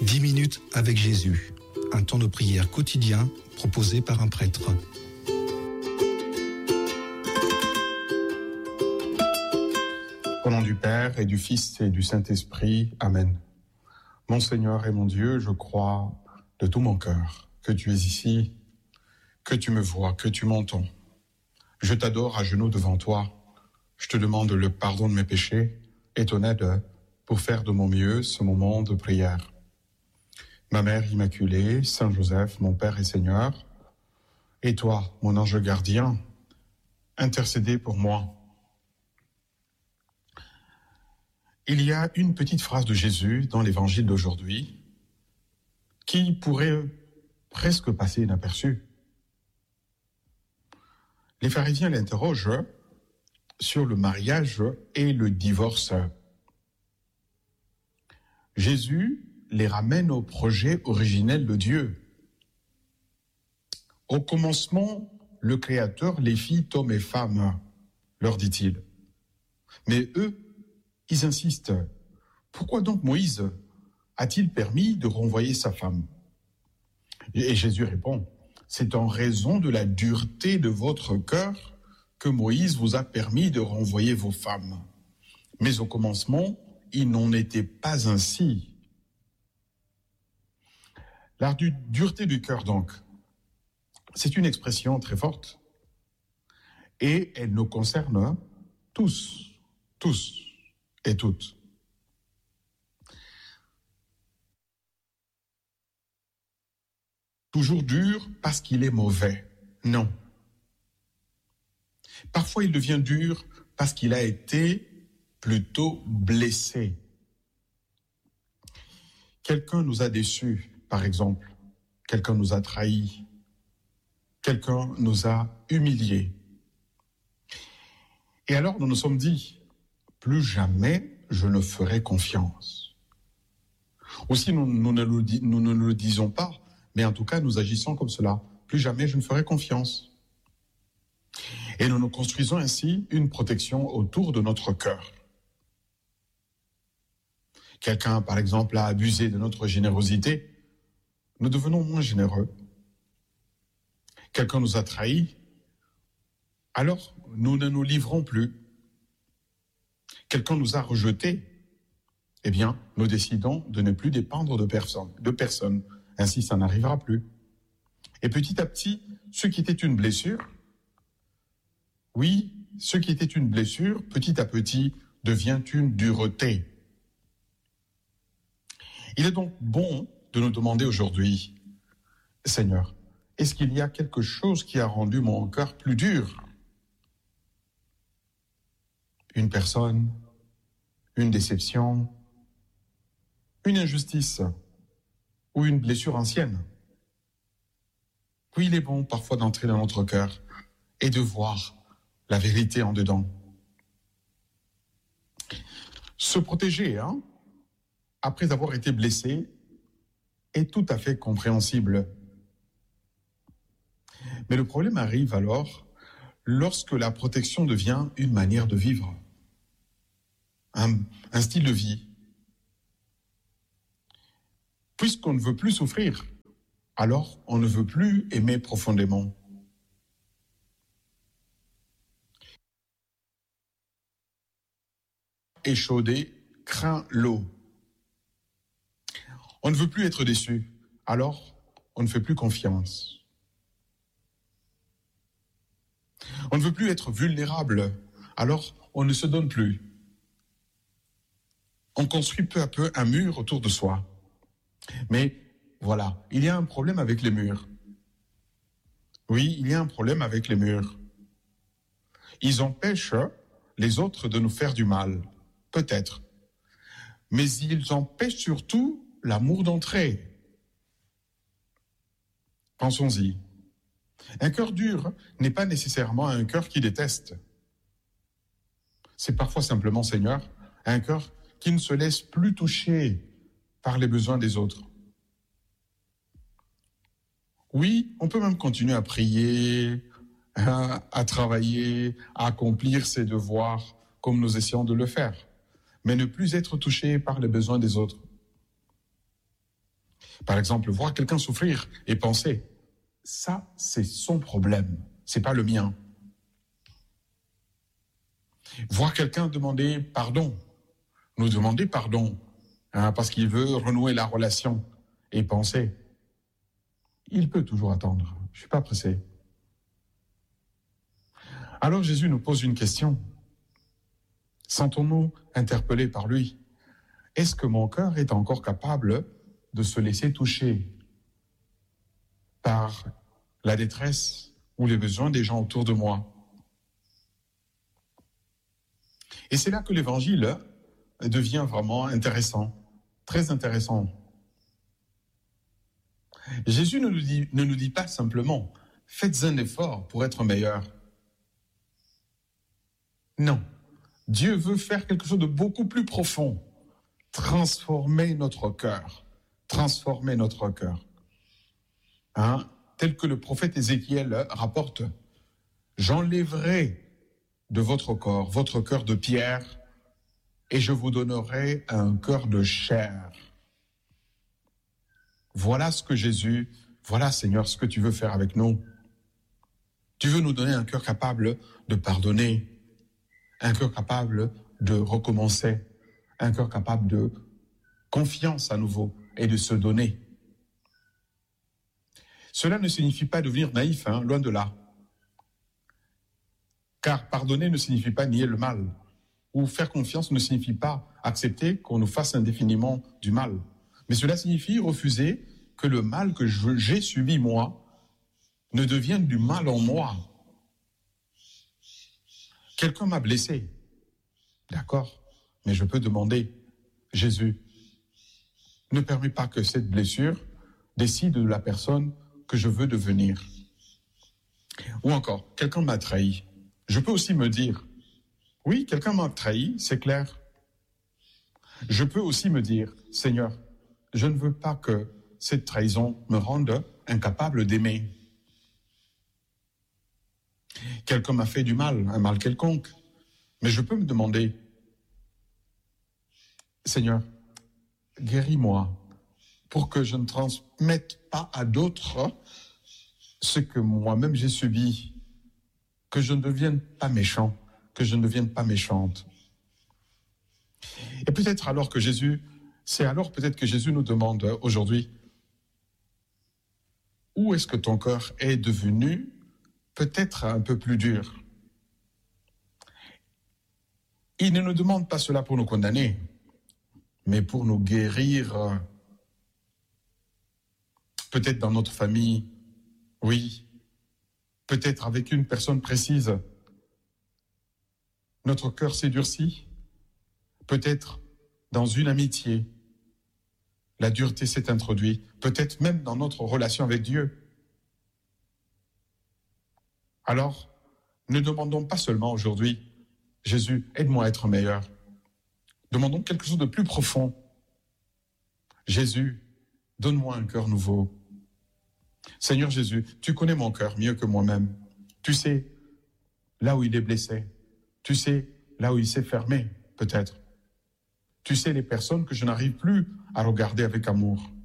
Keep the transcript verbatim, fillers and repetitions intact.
dix minutes avec Jésus, un temps de prière quotidien proposé par un prêtre. Au nom du Père et du Fils et du Saint-Esprit, Amen. Mon Seigneur et mon Dieu, je crois de tout mon cœur que tu es ici, que tu me vois, que tu m'entends. Je t'adore à genoux devant toi. Je te demande le pardon de mes péchés et ton aide pour faire de mon mieux ce moment de prière. Ma Mère Immaculée, Saint Joseph, mon Père et Seigneur, et toi, mon ange gardien, intercédez pour moi. Il y a une petite phrase de Jésus dans l'évangile d'aujourd'hui qui pourrait presque passer inaperçue. Les pharisiens l'interrogent sur le mariage et le divorce. Jésus les ramène au projet originel de Dieu. Au commencement, le Créateur les fit hommes et femmes, leur dit-il. Mais eux, ils insistent. Pourquoi donc Moïse a-t-il permis de renvoyer sa femme ? Et Jésus répond, c'est en raison de la dureté de votre cœur que Moïse vous a permis de renvoyer vos femmes. Mais au commencement, il n'en était pas ainsi. La du- dureté du cœur, donc, c'est une expression très forte. Et elle nous concerne tous, tous et toutes. Toujours dur parce qu'il est mauvais. Non. Parfois, il devient dur parce qu'il a été plutôt blessé. Quelqu'un nous a déçus, par exemple. Quelqu'un nous a trahis. Quelqu'un nous a humiliés. Et alors, nous nous sommes dit, plus jamais je ne ferai confiance. Aussi, nous, nous, ne le, nous ne le disons pas, mais en tout cas, nous agissons comme cela. Plus jamais je ne ferai confiance. Et nous nous construisons ainsi une protection autour de notre cœur. Quelqu'un, par exemple, a abusé de notre générosité, nous devenons moins généreux. Quelqu'un nous a trahis, alors nous ne nous livrons plus. Quelqu'un nous a rejetés, eh bien, nous décidons de ne plus dépendre de personne, de personne. Ainsi, ça n'arrivera plus. Et petit à petit, ce qui était une blessure, oui, ce qui était une blessure, petit à petit, devient une dureté. Il est donc bon de nous demander aujourd'hui, Seigneur, est-ce qu'il y a quelque chose qui a rendu mon cœur plus dur ? Une personne, une déception, une injustice ou une blessure ancienne. Oui, il est bon parfois d'entrer dans notre cœur et de voir la vérité en dedans. Se protéger, hein, après avoir été blessé, est tout à fait compréhensible. Mais le problème arrive alors lorsque la protection devient une manière de vivre, un, un style de vie. Puisqu'on ne veut plus souffrir, alors on ne veut plus aimer profondément. Échaudé craint l'eau. On ne veut plus être déçu, alors on ne fait plus confiance. On ne veut plus être vulnérable, alors on ne se donne plus. On construit peu à peu un mur autour de soi. Mais voilà, il y a un problème avec les murs. Oui, il y a un problème avec les murs. Ils empêchent les autres de nous faire du mal, peut-être. Mais ils empêchent surtout l'amour d'entrer. Pensons-y. Un cœur dur n'est pas nécessairement un cœur qui déteste. C'est parfois simplement, Seigneur, un cœur qui ne se laisse plus toucher par les besoins des autres. Oui, on peut même continuer à prier, à, à travailler, à accomplir ses devoirs comme nous essayons de le faire, mais ne plus être touché par les besoins des autres. Par exemple, voir quelqu'un souffrir et penser, ça, c'est son problème, c'est pas le mien. Voir quelqu'un demander pardon, nous demander pardon, hein, parce qu'il veut renouer la relation et penser, il peut toujours attendre, je suis pas pressé. Alors Jésus nous pose une question. Sentons-nous interpellés par lui? Est-ce que mon cœur est encore capable de se laisser toucher par la détresse ou les besoins des gens autour de moi? Et c'est là que l'évangile devient vraiment intéressant, très intéressant. Jésus ne nous dit, ne nous dit pas simplement « faites un effort pour être meilleur ». Non, Dieu veut faire quelque chose de beaucoup plus profond, transformer notre cœur, transformer notre cœur. Hein? Tel que le prophète Ézéchiel rapporte, « J'enlèverai de votre corps, votre cœur de pierre, et je vous donnerai un cœur de chair. » Voilà ce que Jésus, voilà Seigneur, ce que tu veux faire avec nous. Tu veux nous donner un cœur capable de pardonner, un cœur capable de recommencer, un cœur capable de confiance à nouveau et de se donner. Cela ne signifie pas devenir naïf, hein, loin de là. Car pardonner ne signifie pas nier le mal, ou faire confiance ne signifie pas accepter qu'on nous fasse indéfiniment du mal. Mais cela signifie refuser que le mal que je, j'ai subi moi ne devienne du mal en moi. Quelqu'un m'a blessé, d'accord, mais je peux demander, Jésus, ne permets pas que cette blessure décide de la personne que je veux devenir. Ou encore, quelqu'un m'a trahi. Je peux aussi me dire, oui, quelqu'un m'a trahi, c'est clair. Je peux aussi me dire, Seigneur, je ne veux pas que cette trahison me rende incapable d'aimer. Quelqu'un m'a fait du mal, un mal quelconque, mais je peux me demander, Seigneur, guéris-moi pour que je ne transmette pas à d'autres ce que moi-même j'ai subi, que je ne devienne pas méchant, que je ne devienne pas méchante. Et peut-être alors que Jésus, c'est alors peut-être que Jésus nous demande aujourd'hui, où est-ce que ton cœur est devenu peut-être un peu plus dur? Il ne nous demande pas cela pour nous condamner, mais pour nous guérir, peut-être dans notre famille, oui, peut-être avec une personne précise. Notre cœur s'est durci, peut-être dans une amitié, la dureté s'est introduite, peut-être même dans notre relation avec Dieu. Alors, ne demandons pas seulement aujourd'hui, Jésus, aide-moi à être meilleur. Demandons quelque chose de plus profond. Jésus, donne-moi un cœur nouveau. Seigneur Jésus, tu connais mon cœur mieux que moi-même. Tu sais là où il est blessé. Tu sais là où il s'est fermé, peut-être. Tu sais les personnes que je n'arrive plus à regarder avec amour.